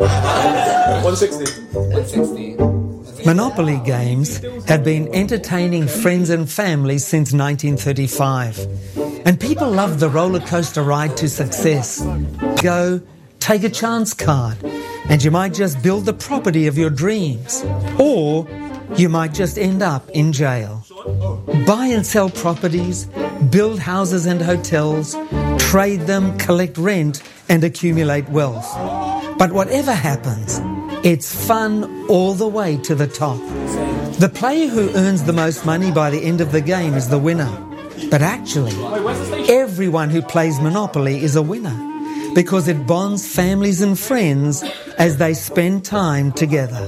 160. Monopoly games have been entertaining friends and family since 1935. And people love the roller coaster ride to success. Go, take a chance card, and you might just build the property of your dreams. Or you might just end up in jail. Buy and sell properties, build houses and hotels, trade them, collect rent, and accumulate wealth. But whatever happens, it's fun all the way to the top. The player who earns the most money by the end of the game is the winner. But actually, everyone who plays Monopoly is a winner because it bonds families and friends as they spend time together.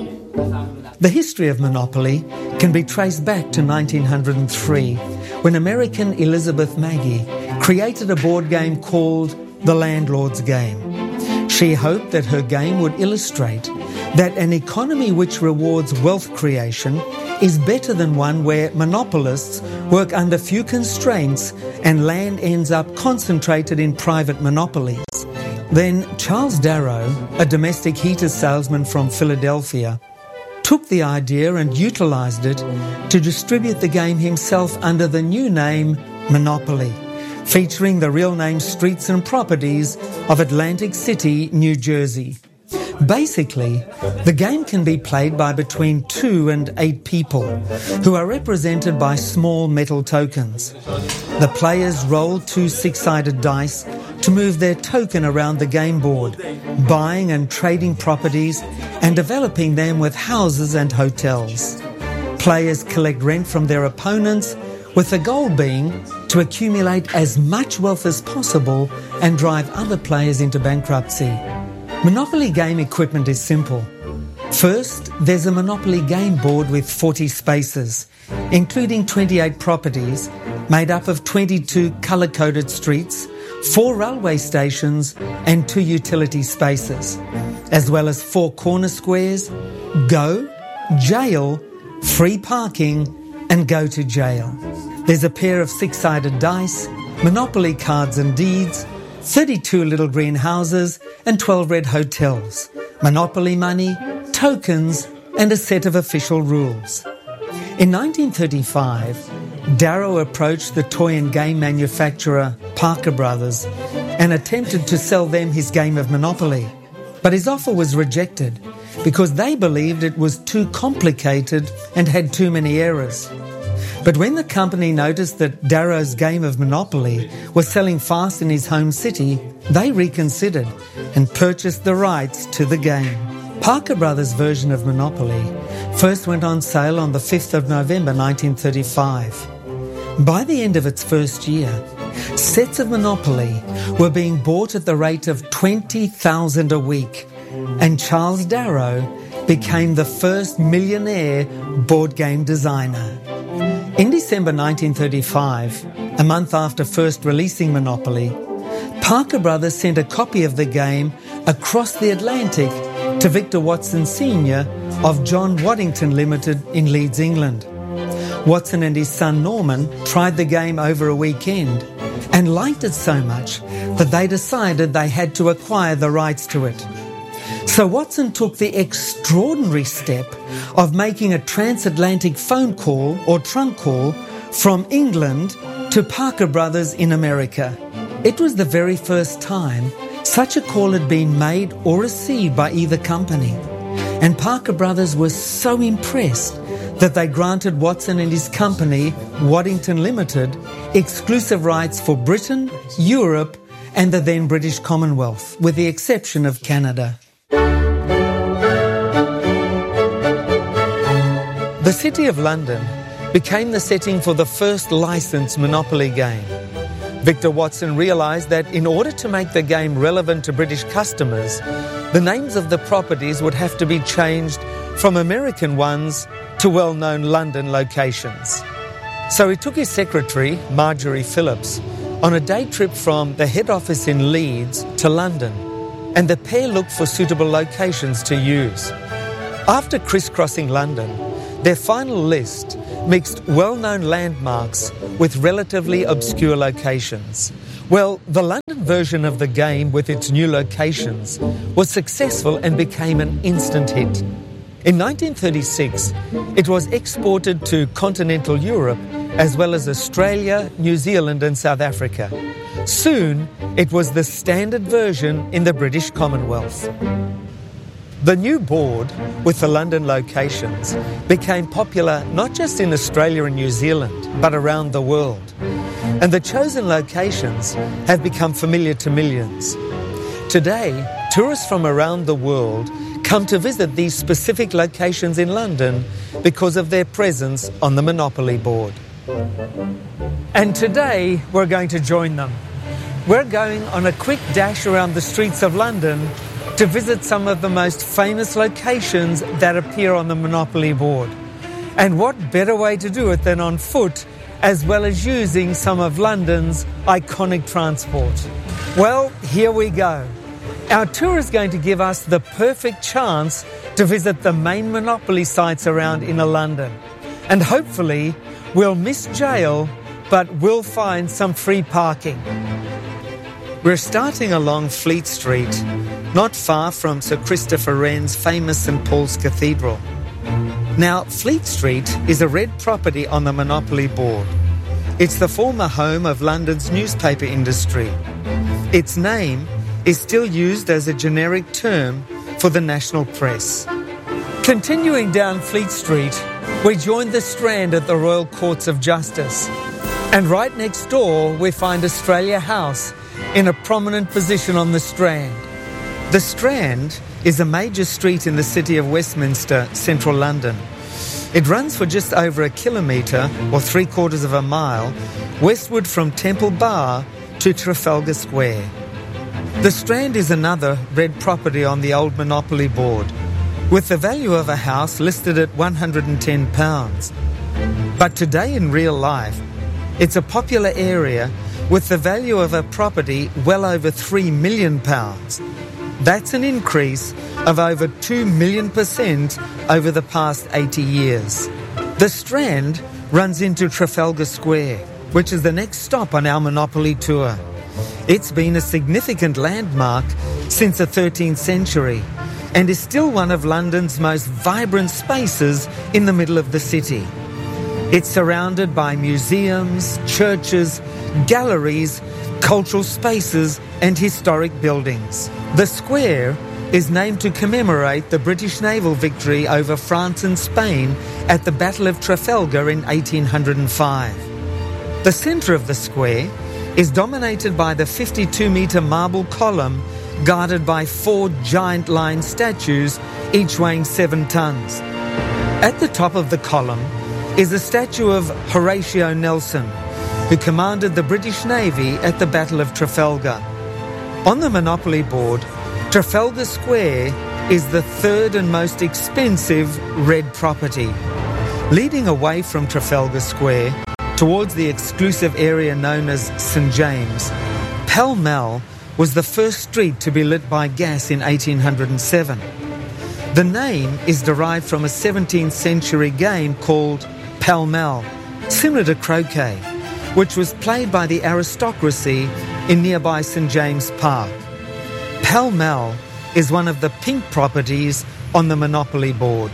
The history of Monopoly can be traced back to 1903 when American Elizabeth Magie created a board game called The Landlord's Game. She hoped that her game would illustrate that an economy which rewards wealth creation is better than one where monopolists work under few constraints and land ends up concentrated in private monopolies. Then Charles Darrow, a domestic heater salesman from Philadelphia, took the idea and utilised it to distribute the game himself under the new name Monopoly, featuring the real name streets and properties of Atlantic City, New Jersey. Basically, the game can be played by between 2 and 8 people, who are represented by small metal tokens. The players roll 2 six-sided dice to move their token around the game board, buying and trading properties and developing them with houses and hotels. Players collect rent from their opponents, with the goal being to accumulate as much wealth as possible and drive other players into bankruptcy. Monopoly game equipment is simple. First, there's a Monopoly game board with 40 spaces, including 28 properties, made up of 22 colour-coded streets, 4 railway stations and 2 utility spaces, as well as 4 corner squares, go, jail, free parking and go to jail. There's a pair of 6-sided dice, Monopoly cards and deeds, 32 little green houses and 12 red hotels, Monopoly money, tokens and a set of official rules. In 1935, Darrow approached the toy and game manufacturer Parker Brothers and attempted to sell them his game of Monopoly. But his offer was rejected because they believed it was too complicated and had too many errors. But when the company noticed that Darrow's game of Monopoly was selling fast in his home city, they reconsidered and purchased the rights to the game. Parker Brothers' version of Monopoly first went on sale on the 5th of November 1935. By the end of its first year, sets of Monopoly were being bought at the rate of 20,000 a week, and Charles Darrow became the first millionaire board game designer. In December 1935, a month after first releasing Monopoly, Parker Brothers sent a copy of the game across the Atlantic to Victor Watson Sr. of John Waddington Limited in Leeds, England. Watson and his son Norman tried the game over a weekend and liked it so much that they decided they had to acquire the rights to it. So Watson took the extraordinary step of making a transatlantic phone call or trunk call from England to Parker Brothers in America. It was the very first time such a call had been made or received by either company. And Parker Brothers was so impressed that they granted Watson and his company, Waddington Limited, exclusive rights for Britain, Europe and the then British Commonwealth, with the exception of Canada. The City of London became the setting for the first licensed Monopoly game. Victor Watson realised that in order to make the game relevant to British customers, the names of the properties would have to be changed from American ones to well-known London locations. So he took his secretary, Marjorie Phillips, on a day trip from the head office in Leeds to London, and the pair looked for suitable locations to use. After crisscrossing London, their final list mixed well-known landmarks with relatively obscure locations. Well, the London version of the game, with its new locations, was successful and became an instant hit. In 1936, it was exported to continental Europe, as well as Australia, New Zealand and South Africa. Soon, it was the standard version in the British Commonwealth. The new board, with the London locations, became popular not just in Australia and New Zealand, but around the world. And the chosen locations have become familiar to millions. Today, tourists from around the world come to visit these specific locations in London because of their presence on the Monopoly board. And today, we're going to join them. We're going on a quick dash around the streets of London to visit some of the most famous locations that appear on the Monopoly board. And what better way to do it than on foot, as well as using some of London's iconic transport? Well, here we go. Our tour is going to give us the perfect chance to visit the main Monopoly sites around inner London. And hopefully, we'll miss jail, but we'll find some free parking. We're starting along Fleet Street, not far from Sir Christopher Wren's famous St Paul's Cathedral. Now, Fleet Street is a red property on the Monopoly board. It's the former home of London's newspaper industry. Its name is still used as a generic term for the national press. Continuing down Fleet Street, we join the Strand at the Royal Courts of Justice. And right next door, we find Australia House in a prominent position on the Strand. The Strand is a major street in the city of Westminster, central London. It runs for just over a kilometre, or 3/4 of a mile, westward from Temple Bar to Trafalgar Square. The Strand is another red property on the old Monopoly board, with the value of a house listed at £110. But today in real life, it's a popular area with the value of a property well over £3 million. That's an increase of over 2 million% over the past 80 years. The Strand runs into Trafalgar Square, which is the next stop on our Monopoly tour. It's been a significant landmark since the 13th century and is still one of London's most vibrant spaces in the middle of the city. It's surrounded by museums, churches, galleries, cultural spaces and historic buildings. The square is named to commemorate the British naval victory over France and Spain at the Battle of Trafalgar in 1805. The centre of the square is dominated by the 52-metre marble column guarded by 4 giant lion statues, each weighing 7 tons. At the top of the column is a statue of Horatio Nelson, who commanded the British Navy at the Battle of Trafalgar. On the Monopoly board, Trafalgar Square is the third and most expensive red property. Leading away from Trafalgar Square towards the exclusive area known as St James, Pall Mall was the first street to be lit by gas in 1807. The name is derived from a 17th century game called Pall Mall, similar to croquet, which was played by the aristocracy in nearby St James Park. Pall Mall is one of the pink properties on the Monopoly board.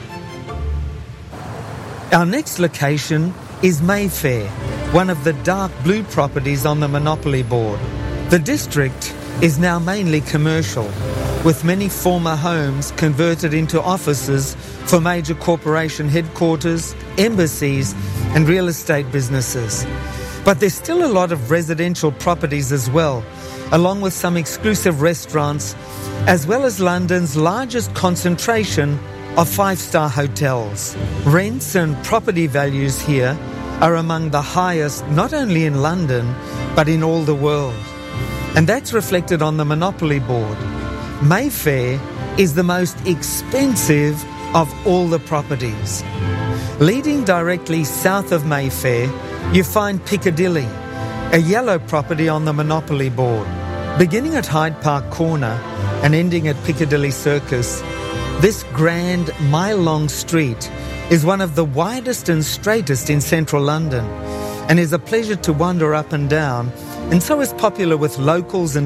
Our next location is Mayfair, one of the dark blue properties on the Monopoly board. The district is now mainly commercial, with many former homes converted into offices for major corporation headquarters, embassies and real estate businesses. But there's still a lot of residential properties as well, along with some exclusive restaurants, as well as London's largest concentration of 5-star hotels. Rents and property values here are among the highest not only in London, but in all the world. And that's reflected on the Monopoly board. Mayfair is the most expensive of all the properties. Leading directly south of Mayfair, you find Piccadilly, a yellow property on the Monopoly board. Beginning at Hyde Park Corner and ending at Piccadilly Circus, this grand mile-long street is one of the widest and straightest in central London and is a pleasure to wander up and down, and so is popular with locals and